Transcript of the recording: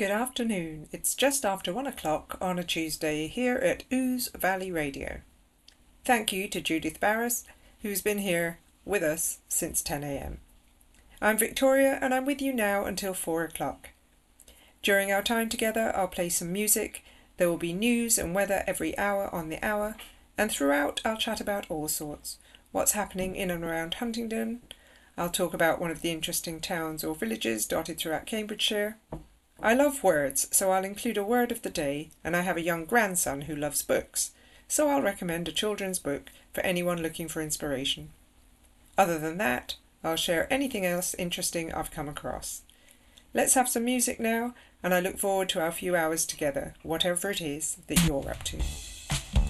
Good afternoon. It's just after 1 o'clock on a Tuesday here at Ouse Valley Radio. Thank you to Judith Barris, who's been here with us since 10 a.m. I'm Victoria and I'm with you now until 4 o'clock. During our time together, I'll play some music. There will be news and weather every hour on the hour, and throughout I'll chat about all sorts. What's happening in and around Huntingdon. I'll talk about one of the interesting towns or villages dotted throughout Cambridgeshire. I love words, so I'll include a word of the day, and I have a young grandson who loves books, so I'll recommend a children's book for anyone looking for inspiration. Other than that, I'll share anything else interesting I've come across. Let's have some music now, and I look forward to our few hours together, whatever it is that you're up to.